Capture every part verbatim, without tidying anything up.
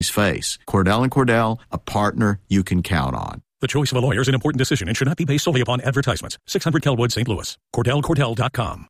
face. Cordell and Cordell, a partner you can count on. The choice of a lawyer is an important decision and should not be based solely upon advertisements. six hundred Kelwood, Saint Louis. Cordell Cordell dot com.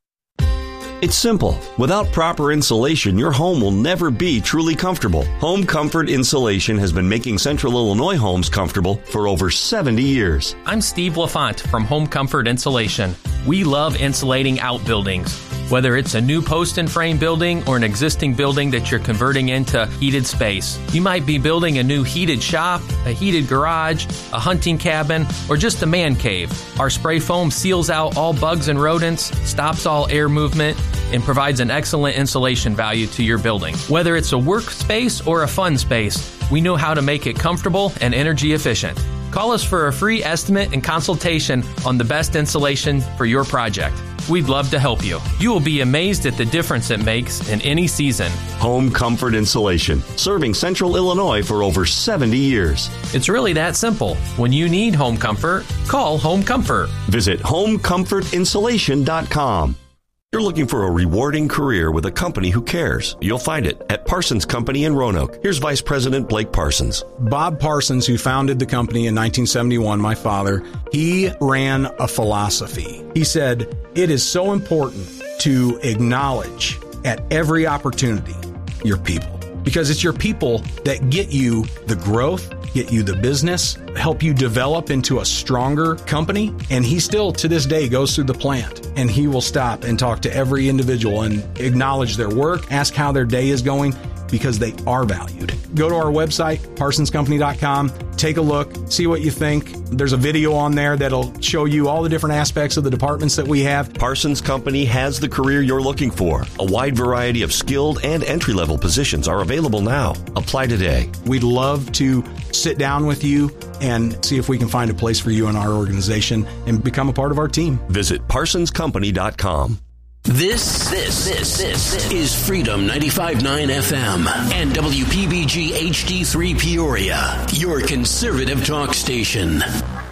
It's simple. Without proper insulation, your home will never be truly comfortable. Home Comfort Insulation has been making Central Illinois homes comfortable for over seventy years. I'm Steve LaFont from Home Comfort Insulation. We love insulating outbuildings. Whether it's a new post and frame building or an existing building that you're converting into heated space. You might be building a new heated shop, a heated garage, a hunting cabin, or just a man cave. Our spray foam seals out all bugs and rodents, stops all air movement, and provides an excellent insulation value to your building. Whether it's a workspace or a fun space, we know how to make it comfortable and energy efficient. Call us for a free estimate and consultation on the best insulation for your project. We'd love to help you. You will be amazed at the difference it makes in any season. Home Comfort Insulation, serving Central Illinois for over seventy years. It's really that simple. When you need home comfort, call Home Comfort. Visit home comfort insulation dot com. You're looking for a rewarding career with a company who cares. You'll find it at Parsons Company in Roanoke. Here's Vice President Blake Parsons. Bob Parsons, who founded the company in nineteen seventy-one, my father, he ran a philosophy. He said, it is so important to acknowledge at every opportunity your people, because it's your people that get you the growth, get you the business, help you develop into a stronger company. And he still, to this day, goes through the plant and he will stop and talk to every individual and acknowledge their work, ask how their day is going, because they are valued. Go to our website, parsons company dot com, take a look, see what you think. There's a video on there that'll show you all the different aspects of the departments that we have. Parsons Company has the career you're looking for. A wide variety of skilled and entry-level positions are available now. Apply today. We'd love to sit down with you and see if we can find a place for you in our organization and become a part of our team. Visit parsons company dot com. This, this, this, this is Freedom ninety-five point nine F M and W P B G H D three Peoria, your conservative talk station.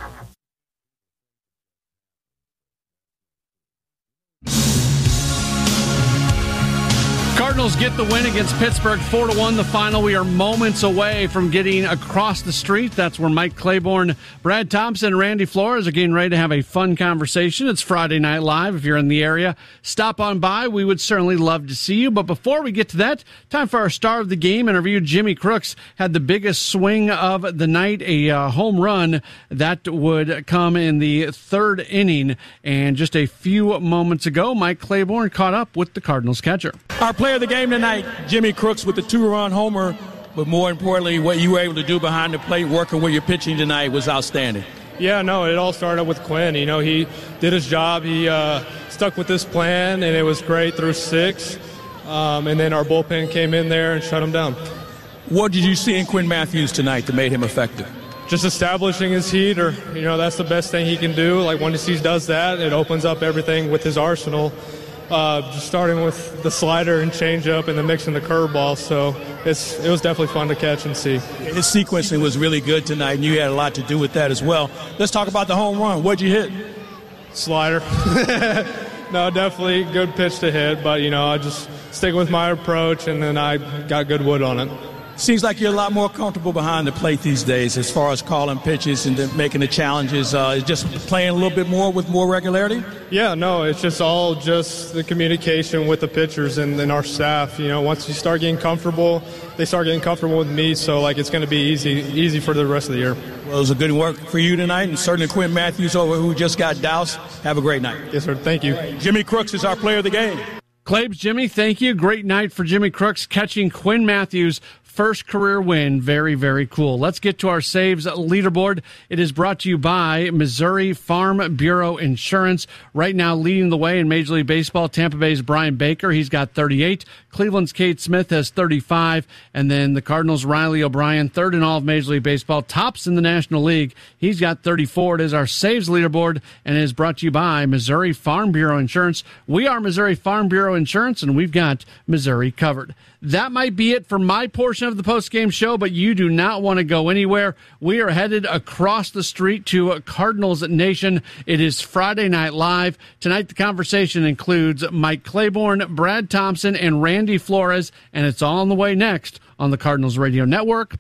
Cardinals get the win against Pittsburgh, four to one the final. We are moments away from getting across the street. That's where Mike Claiborne, Brad Thompson, and Randy Flores are getting ready to have a fun conversation. It's Friday Night Live. If you're in the area, stop on by. We would certainly love to see you. But before we get to that, time for our star of the game interview. Jimmy Crooks had the biggest swing of the night, a uh, home run that would come in the third inning. And just a few moments ago, Mike Claiborne caught up with the Cardinals catcher. Our player of the game tonight, Jimmy Crooks, with the two-run homer, but more importantly, what you were able to do behind the plate, working with your pitching tonight, was outstanding. Yeah, no, it all started with Quinn. You know, he did his job. He uh, stuck with this plan, and it was great through six. Um, and then our bullpen came in there and shut him down. What did you see in Quinn Matthews tonight that made him effective? Just establishing his heater. You know, that's the best thing he can do. Like, once he does that, it opens up everything with his arsenal. Uh, just starting with the slider and changeup and then mixing the curveball. So it's it was definitely fun to catch and see. His sequencing was really good tonight, and you had a lot to do with that as well. Let's talk about the home run. What'd you hit? Slider. No, definitely good pitch to hit, but, you know, I just stick with my approach, and then I got good wood on it. Seems like you're a lot more comfortable behind the plate these days as far as calling pitches and then making the challenges. Uh, just playing a little bit more with more regularity? Yeah, no, it's just all just the communication with the pitchers and, and our staff. You know, once you start getting comfortable, they start getting comfortable with me, so, like, it's going to be easy easy for the rest of the year. Well, it was a good work for you tonight, and certainly Quinn Matthews, over who just got doused. Have a great night. Yes, sir. Thank you. Jimmy Crooks is our player of the game. Claibs, Jimmy, thank you. Great night for Jimmy Crooks, catching Quinn Matthews' first career win. Very, very cool. Let's get to our saves leaderboard. It is brought to you by Missouri Farm Bureau Insurance. Right now, leading the way in Major League Baseball, Tampa Bay's Brian Baker. He's got thirty-eight. Cleveland's Kate Smith has thirty-five. And then the Cardinals' Riley O'Brien, third in all of Major League Baseball, tops in the National League. He's got thirty-four. It is our saves leaderboard, and it is brought to you by Missouri Farm Bureau Insurance. We are Missouri Farm Bureau Insurance, and we've got Missouri covered. that might be it for my portion of the postgame show, but you do not want to go anywhere. We are headed across the street to Cardinals Nation. It is Friday Night Live. Tonight, the conversation includes Mike Claiborne, Brad Thompson, and Randy Flores, and it's all on the way next on the Cardinals Radio Network